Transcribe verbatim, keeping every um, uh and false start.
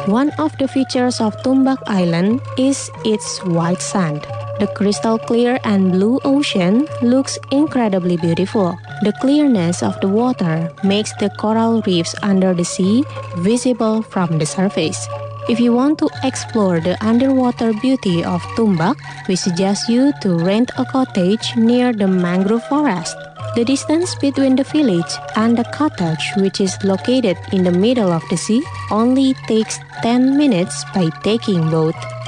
One of the features of Tumbak Island is its white sand. The crystal clear and blue ocean looks incredibly beautiful. The clearness of the water makes the coral reefs under the sea visible from the surface. If you want to explore the underwater beauty of Tumbak, we suggest you to rent a cottage near the mangrove forest. The distance between the village and the cottage, which is located in the middle of the sea, only takes ten minutes by taking boat.